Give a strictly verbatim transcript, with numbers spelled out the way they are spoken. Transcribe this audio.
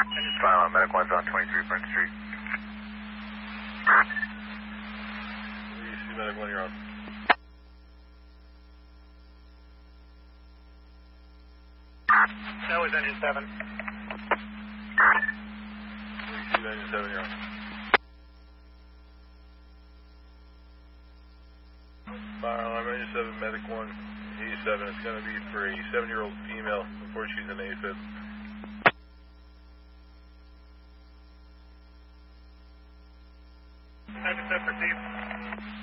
Fire on medical one's on twenty-three Burn Street. You see medical one, you're on. That was engine seven. You see engine seven, you're on. Fire alarm, engine seven, medic one, eighty-seven. It's going to be for a seven-year-old female before she's in AFib. Engine seven received.